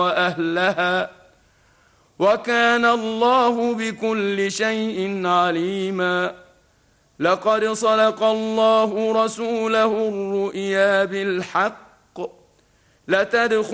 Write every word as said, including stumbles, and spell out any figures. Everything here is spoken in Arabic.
وأهلها وكان الله بكل شيء عليما. لقد صدق الله رسوله الرؤيا بالحق لتدخلن